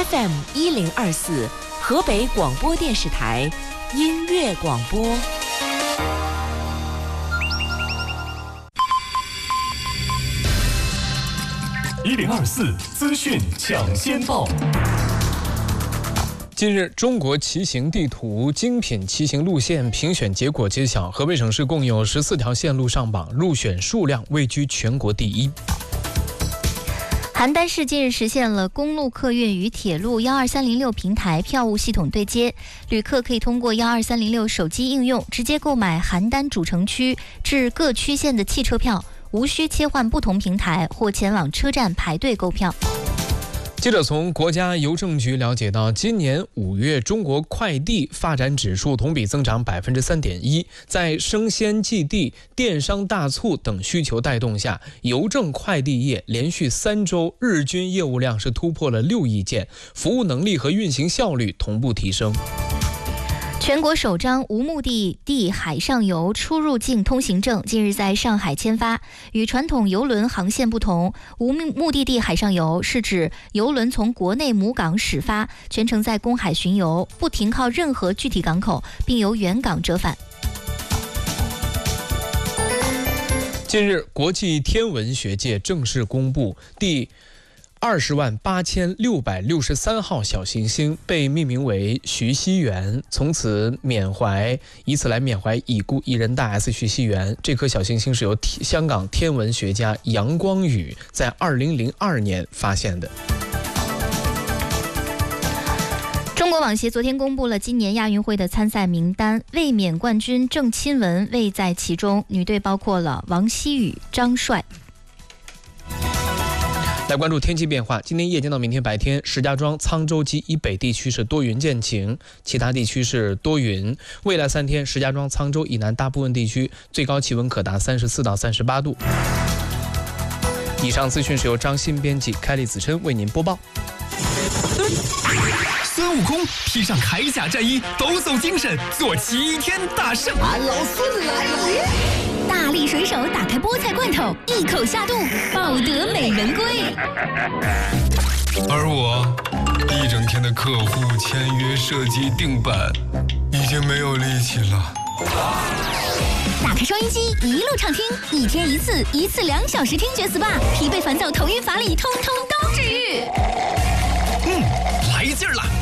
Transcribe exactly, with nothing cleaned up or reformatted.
F M 一零二四，河北广播电视台音乐广播。 一零二四资讯抢先报。 近日，中国骑行地图精品骑行路线评选结果揭晓，河北省市共有十四条线路上榜，入选数量位居全国第一。 邯郸市近日实现了公路客运与铁路一二三零六平台票务系统对接，旅客可以通过一二三零六手机应用直接购买邯郸主城区至各区县的汽车票，无需切换不同平台或前往车站排队购票。 记者从国家邮政局了解到，今年五月中国快递发展指数同比增长百分之三点一，在生鲜寄递、电商大促等需求带动下，邮政快递业连续三周日均业务量是突破了六亿件，服务能力和运行效率同步提升。 全国首张无目的地海上游出入境通行证近日在上海签发。与传统邮轮航线不同，无目的地海上游是指邮轮从国内母港始发，全程在公海巡游，不停靠任何具体港口，并由原港折返。 近日，国际天文学界正式公布第二十万八千六百六十三号小行星被命名为徐熙媛，从此缅怀，以此来缅怀已故艺人大 S 徐熙媛。这颗小行星是由香港天文学家杨光宇在二零零二年发现的。 中国网协昨天公布了今年亚运会的参赛名单，卫冕冠军郑钦文未在其中，女队包括了王希雨、张帅。 来关注天气变化，今天夜间到明天白天，石家庄、沧州及以北地区是多云见晴，其他地区是多云。未来三天，石家庄、沧州以南大部分地区最高气温可达三十四到三十八度。以上资讯是由张鑫编辑，开立子琛为您播报。 孙悟空披上铠甲战衣，抖擞精神，做齐天大圣。 俺老孙来了！ 大力水手打开菠菜罐头，一口下肚，抱得美人归。 而我一整天的客户签约、设计、定版，已经没有力气了。 打开收音机，一路畅听，一天一次，一次两小时听觉 S P A， 疲惫烦躁、头晕乏力，通通都治愈。 嗯，来劲儿了！